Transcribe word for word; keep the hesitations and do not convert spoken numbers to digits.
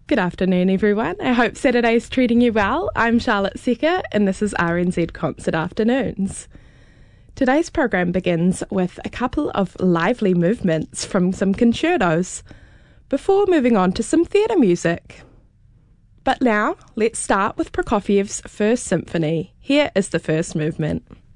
Good afternoon, everyone. I hope Saturday's treating you well. I'm Charlotte Secker, and this is R N Z Concert Afternoons. Today's program begins with a couple of lively movements from some concertos, before moving on to some theatre music. But now, let's start with Prokofiev's First Symphony. Here is the first movement.